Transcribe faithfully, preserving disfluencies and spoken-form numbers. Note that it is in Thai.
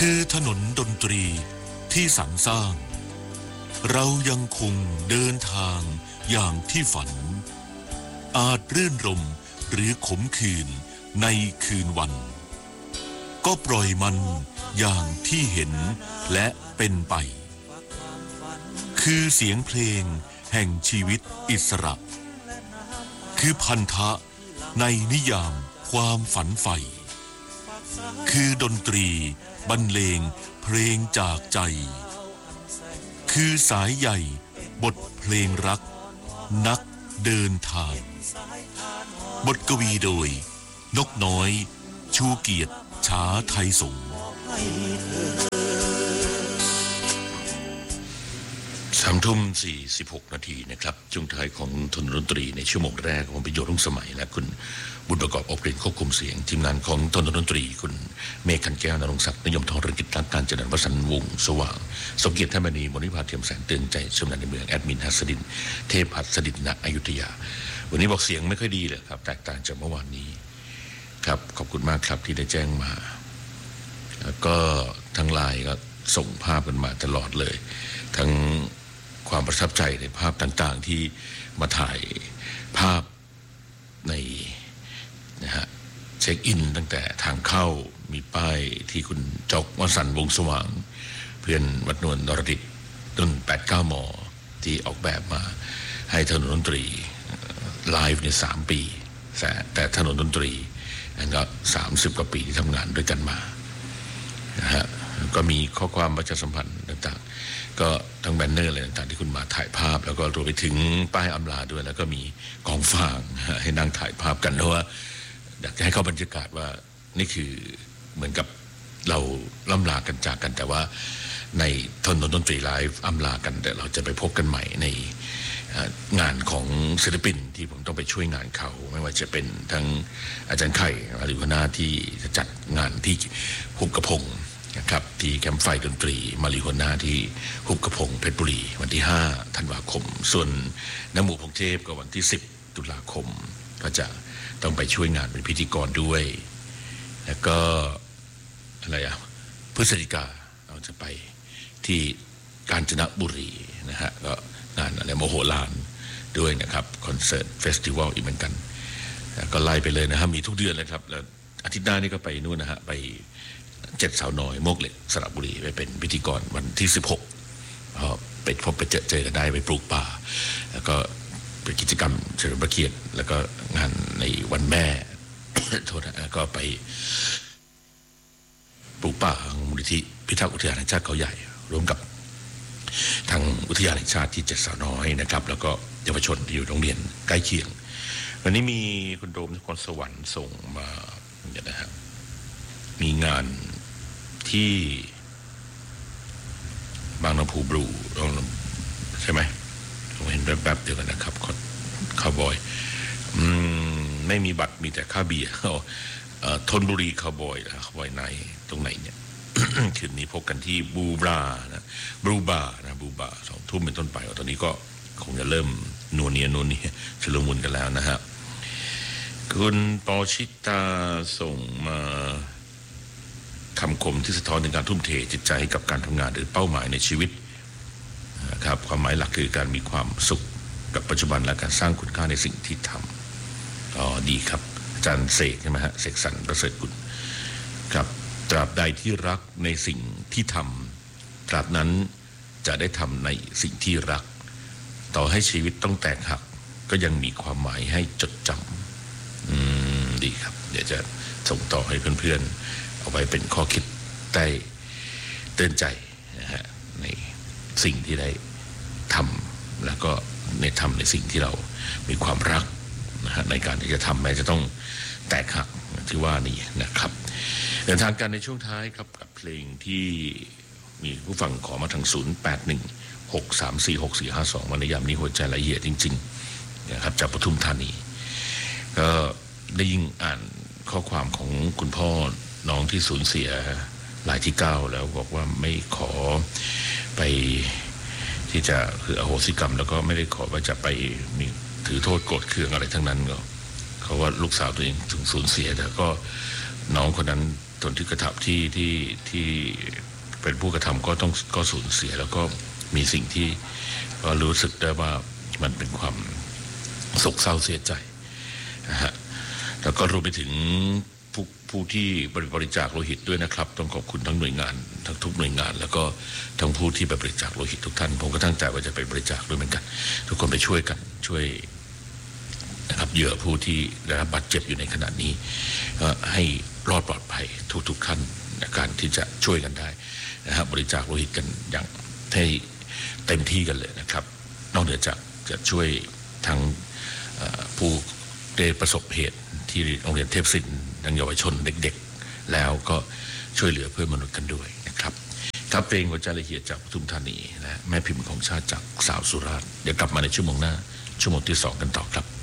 คือถนนดนตรีที่สรรสร้างเรายังคงเดินทางอย่างที่ฝันอาจรื่นรมหรือขมขื่นในคืนวันก็ปล่อยมันอย่างที่เห็นและเป็นไปคือเสียงเพลงแห่งชีวิตอิสระคือพันธะในนิยามความฝันใฝ่คือดนตรีบรรเลงเพลงจากใจคือสายใหญ่บทเพลงรักนักเดินทางบทกวีโดยนกน้อยชูเกียรติช้าไทยสงฆ์สามทุ่มสี่สิบหกนาทีนะครับช่วงท้ายของถนนดนตรีในชั่วโมงแรกผมประโยชน์รุ่งสมัยและคุณบุญประกอบออกเรียนควบคุมเสียงทีมงานของถนนดนตรีคุณเมฆขันแก้วนรงศักดิ์นยมทองเรืองกิจรักการจันทร์วสันต์วงศ์สว่างสมเกียรติธรรมนีมณิพาเทียมแสงเตือนใจชมนันในเมืองแอดมินหัสดินเทพหัสดินณอยุธยาวันนี้บอกเสียงไม่ค่อยดีเลยครับแตกต่างจากเมื่อวานนี้ครับขอบคุณมากครับที่ได้แจ้งมาแล้วก็ทางไลน์ก็ส่งภาพกันมาตลอดเลยทั้งความประทับใจในภาพต่างๆที่มาถ่ายภาพในนะฮะเช็คอินตั้งแต่ทางเข้ามีป้ายที่คุณจอกวสันต์วงศ์สว่างเพื่อนวัดนวลนรดิษฐ์รุ่นแปดเก้ามที่ออกแบบมาให้ถนนดนตรีไลฟ์ในสามปีแต่ถนนดนตรีอันก็สามสิบกว่าปีที่ทำงานด้วยกันมานะฮะก็มีข้อความประชาสัมพันธ์ต่างๆก็ทั้งแบนเนอร์อะไรต่างๆที่คุณมาถ่ายภาพแล้วก็รวมไปถึงป้ายอำลาด้วยแล้วก็มีกองฟางให้นั่งถ่ายภาพกันเพราะว่าอยากจะให้เข้าบรรยากาศว่านี่คือเหมือนกับเราล่ำลากันจากกันแต่ว่าในถนนดนตรีไลฟ์อำลากันแต่เราจะไปพบกันใหม่ในงานของศิลปินที่ผมต้องไปช่วยงานเขาไม่ว่าจะเป็นทั้งอาจารย์ไข่อาริวนาที่จะจัดงานที่หุบกระพงนะครับที่แคมป์ไฟดนตรีมาริโฮน่าที่หุบกระพงเพชรบุรีวันที่ห้าธันวาคมส่วนน้ำหมู่พงเทพก็วันที่สิบตุลาคมก็จะต้องไปช่วยงานเป็นพิธีกรด้วยแล้วก็อะไรอ่ะพฤศจิกาเราจะไปที่กาญจนบุรีนะฮะก็งานอะไรโมโหลานด้วยนะครับคอนเสิร์ตเฟสติวัลอีกเหมือนกันก็ไล่ไปเลยนะฮะมีทุกเดือนเลยครับแล้วอาทิตย์หน้านี่ก็ไปนู่นนะฮะไปเจ็ดสาวน้อยโมกเหล็กสระบุรีไปเป็นพิธีกรวันที่สิบหกไปพบไปเจอเจอกันได้ไปปลูกป่าแล้วก็เป็นกิจกรรมเฉลิมพระเกียรติแล้วก็งานในวันแม่ โทษนะก็ไปปลูกป่ามูลนิธิพิทักษ์อุทยานแห่งชาติเขาใหญ่ร่วมกับทางอุทยานแห่งชาติที่เจ็ดสาวน้อยนะครับแล้วก็เยาวชนที่อยู่โรงเรียนใกล้เคียงวันนี้มีคุณโดมนครสวรรค์ส่งมาเนี่ยนะฮะมีงานที่บางลำพูบลูใช่ไหมผมเห็นแป๊บๆเดียวกันนะครับคาวบอยไม่มีบัตรมีแต่ค่าเบียร์ธนบุรีคาวบอยคาวบอยไนท์ตรงไหนเนี่ย คืนนี้พบกันที่บูบรานะบรูบานะบูบาสองทุ่มเป็นต้นไปตอนนี้ก็คงจะเริ่มนัวเนียนัวเนียชุลมุนกันแล้วนะฮะคุณปอชิตาส่งมาคำคมที่สะท้อนถึงการทุ่มเทจิตใจให้กับการทำงานหรือเป้าหมายในชีวิตนะครับความหมายหลักคือการมีความสุขกับปัจจุบันและการสร้างคุณค่าในสิ่งที่ทำอ๋อดีครับอาจารย์เสกใช่ไหมฮะเสกสรรประเสริฐกุลครับตราบใดที่รักในสิ่งที่ทำตราบนั้นจะได้ทำในสิ่งที่รักต่อให้ชีวิตต้องแตกหักก็ยังมีความหมายให้จดจำอืมดีครับเดี๋ยวจะส่งต่อให้เพื่อนๆเอาไว้เป็นข้อคิดได้เตือนใจนะฮะในสิ่งที่ได้ทำแล้วก็ในทำในสิ่งที่เรามีความรักนะฮะในการที่จะทำแม้จะต้องแตกหักที่ว่านี่นะครับเดินทางกันในช่วงท้ายครับกับเพลงที่มีผู้ฟังขอมาทางศูนย์ แปด หนึ่ง หก สาม สี่ หก สี่ ห้า สองวันในยามนี้หัวใจละเอียดจริงๆนะครับจากปทุมธานีก็ได้ยิ่งอ่านข้อความของคุณพ่อน้องที่สูญเสียรายที่เก้าแล้วบอกว่าไม่ขอไปที่จะคืออโหสิกรรมแล้วก็ไม่ได้ขอว่าจะไปมีถือโทษโกรธเคืองอะไรทั้งนั้นก็เขาว่าลูกสาวตัวเองถึงสูญเสียแต่ก็น้องคนนั้นตนที่กระทำที่ที่ที่เป็นผู้กระทำก็ต้องก็สูญเสียแล้วก็มีสิ่งที่ก็รู้สึกได้ว่ามันเป็นความโศกเศร้าเสียใจนะฮะแล้วก็รวมไปถึงผู้ผู้ที่บริจาคโลหิตด้วยนะครับต้องขอบคุณทั้งหน่วยงานทั้งทุกหน่วยงานแล้วก็ทั้งผู้ที่ไปบริจาคโลหิตทุกท่านผมก็ตั้งใจว่าจะไปบริจาคด้วยเหมือนกันทุกคนไปช่วยกันช่วยนะครับเหยื่อผู้ที่ได้รับบาดเจ็บอยู่ในขณะนี้ให้รอดปลอดภัยทุกๆท่านในการที่จะช่วยกันได้นะครับบริจาคโลหิตกันอย่างให้เต็มที่กันเลยนะครับนอกเหนือจากจะช่วยทั้งผู้ได้ประสบเหตุที่โรงเรียนเทพศิลป์ทั้งเยาวชนเด็กๆแล้วก็ช่วยเหลือเพื่อนมนุษย์กันด้วยนะครับครับเพลงหัวใจละเอียดจากปทุมธานีและแม่พิมพ์ของชาติจากสาวสุราษฎร์เดี๋ยวกลับมาในชั่วโมงหน้าชั่วโมงที่สองกันต่อครับ